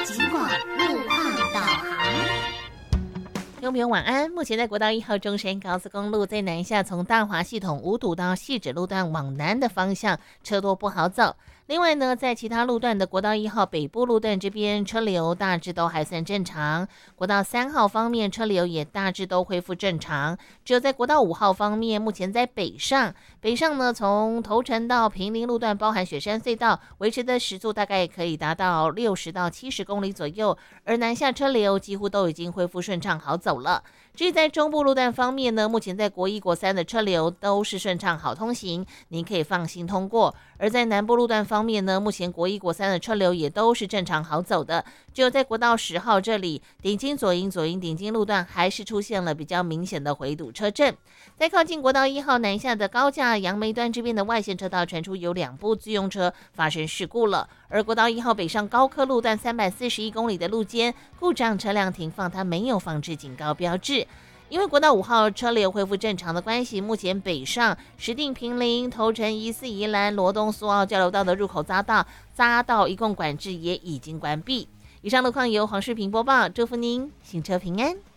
警广路况导航。 听众朋友晚安。目前在国道1号中山高速公路在南下从大华系统五堵到汐止路段往南的方向车多不好走。另外呢，在其他路段的国道1号北部路段这边车流大致都还算正常。国道3号方面车流也大致都恢复正常。只有在国道5号方面，目前在北上呢，从头城到平林路段包含雪山隧道维持的时速大概可以达到60到70公里左右，而南下车流几乎都已经恢复顺畅好走了。至于在中部路段方面呢，目前在国1国3的车流都是顺畅好通行，您可以放心通过。而在南部路段方面呢，目前国1国3的车流也都是正常好走的，只有在国道10号这里顶金左营顶金路段还是出现了比较明显的回堵车阵。在靠近国道1号南下的高架杨梅端这边的外线车道传出有2部自用车发生事故了，而国道1号北上高科路段341公里的路肩故障车辆停放，它没有放置警告标志。因为国道5号车流恢复正常的关系，目前北上石碇平林、头城宜四宜兰、罗东苏澳交流道的入口匝道一共管制也已经关闭。以上路况由黄世平播报，祝福您行车平安。